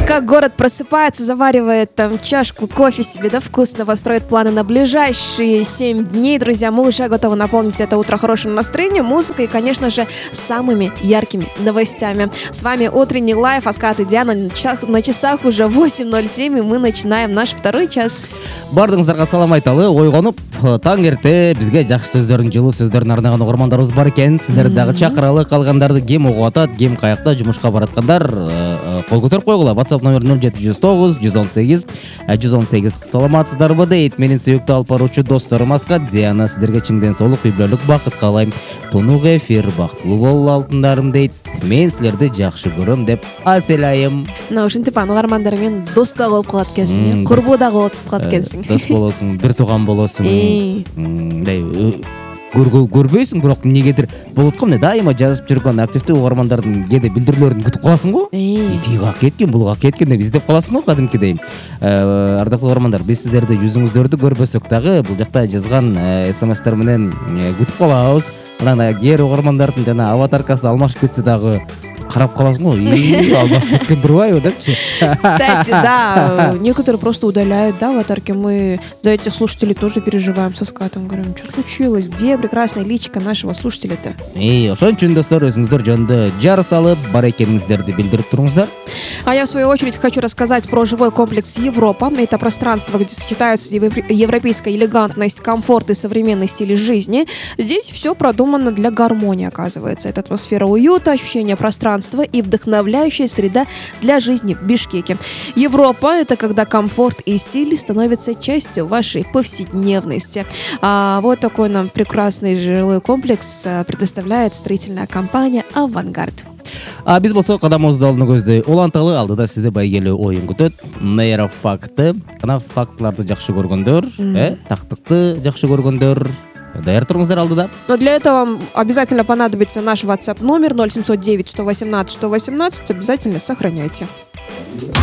Пока город просыпается, заваривает там чашку кофе себе, да, вкусного, строит планы на ближайшие 7 дней, друзья, мы уже готовы наполнить это утро хорошим настроением, музыкой и, конечно же, самыми яркими новостями. С вами утренний лайф, Аскат и Диана. На часах уже 8:07, и мы начинаем наш второй час. Бардыңыздарға салам айталы, ойғанып, таң ерте бізге жақсы сөздердің, жылы сөздердің арнаған оқырмандарымыз бар екен. Сіздерді дағы чақыралы, қалғандарды гем оғатат, гем қаяқта жұмысқа баратқандар қол көтеріп қойғыла. WhatsApp номер 0709 118 118. Саламатсыздар ба дейт. Менің сүйікті алып барушы достарым Аскат, Диана, сіздерге чыңден солық, үйбілілік бақыт қалайым. Тонуғы эфир бақытлы бол алтындарым дейт. Мен сілерді жақшы көрім деп аселайым. Ушин типан угармандарымен дос да болуп калат экенсиң, курбу да болуп калат экенсиң. Дос болосуң, бир тууган болосуң. Көрбөйсүң, бирок эмнегедир болуп аткан, дайыма жазып жүргөн активдүү угармандардын кээде билдирүүлөрүн күтүп каласың го. Тиги ак кеткен, бул ак кеткен деп издеп каласың го кадимкидей. Ардактуу угармандар, биз сиздерди жүзүңүздөрдү көрбөсөк дагы бул жакта жазган смстер менен күтүп калабыз. Анан эгер угармандардын жана аватаркасы алмашып кетсе дагы карап каласың го. Алмашып кеткен турбайбы депчи. Кстати, да, некоторые просто удаляют, да, аватарки. Мы за этих слушателей тоже переживаем со Скатом. Говорим, что случилось? Где прекрасное личико нашего слушателя-то? Ошон үчүн достор, өзүңүздөр жөнүндө жар салып, бар экениңиздерди билдирип туруңуздар. А я, в свою очередь, хочу рассказать про жилой комплекс «Европа». Это пространство, где сочетаются европейская элегантность, комфорт и современный стиль жизни. Здесь все продумано для гармонии, оказывается. Это атмосфера уюта, ощущение пространства и вдохновляющая среда для жизни в Бишкеке. Европа – это когда комфорт и стиль становятся частью вашей повседневности. Вот такой нам прекрасный жилой комплекс предоставляет строительная компания «Авангард». Биз болсо кадамыбызды алдыны көздөй уланталы, алдыда сизде байгелүү оюн күтөт. Нейрофакты, ана фактыларды жакшы көргөндөр, тактыкты жакшы көргөндөр даяр туруңуздар алдыда. Но для этого вам обязательно понадобится наш WhatsApp номер 0709 118 118. Обязательно сохраняйте.